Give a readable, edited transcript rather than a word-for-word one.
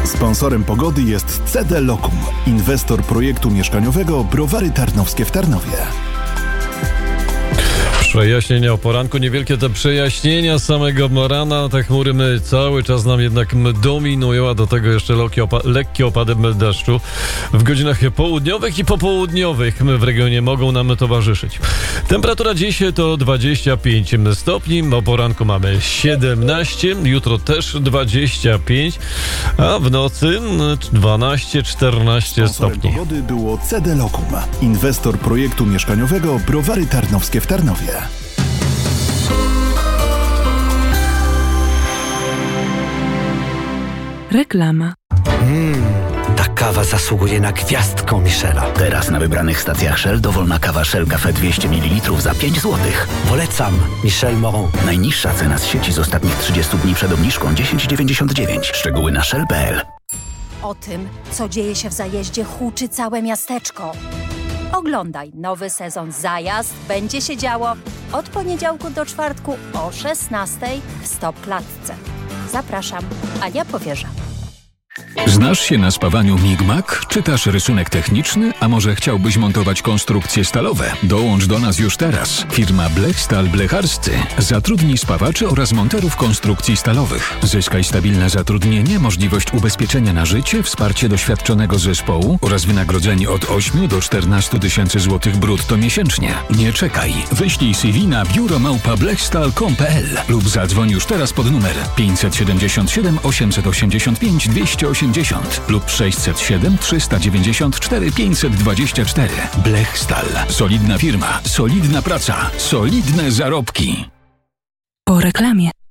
Sponsorem pogody jest CD Locum, inwestor projektu mieszkaniowego Browary Tarnowskie w Tarnowie. Przejaśnienia o poranku, niewielkie te przejaśnienia samego rana, te chmury cały czas nam jednak dominują, a do tego jeszcze lekkie opady deszczu w godzinach południowych i popołudniowych w regionie mogą nam towarzyszyć. Temperatura dziś to 25 stopni, o poranku mamy 17, jutro też 25, a w nocy 12-14 stopni. Pogody było CD Locum, inwestor projektu mieszkaniowego Browary Tarnowskie w Tarnowie. Reklama. Ta kawa zasługuje na gwiazdkę Michela. Teraz na wybranych stacjach Shell dowolna kawa Shell Cafe 200 ml za 5 zł. Polecam Michel Moron. Najniższa cena z sieci z ostatnich 30 dni przed obniżką 10,99. Szczegóły na shell.pl. O tym, co dzieje się w zajeździe, huczy całe miasteczko. Oglądaj nowy sezon Zajazd. Będzie się działo od poniedziałku do czwartku o 16:00 w Stop Klatce. Zapraszam, Ania Powierza. Znasz się na spawaniu Migmak? Czytasz rysunek techniczny? A może chciałbyś montować konstrukcje stalowe? Dołącz do nas już teraz. Firma Blechstal Blecharscy zatrudni spawaczy oraz monterów konstrukcji stalowych. Zyskaj stabilne zatrudnienie, możliwość ubezpieczenia na życie, wsparcie doświadczonego zespołu oraz wynagrodzenie od 8 do 14 tysięcy złotych brutto miesięcznie. Nie czekaj. Wyślij CV na biuro@blechstal.com.pl lub zadzwoń już teraz pod numer 577 885 280 lub 607 394 524. Blechstal. Solidna firma, solidna praca, solidne zarobki. Po reklamie.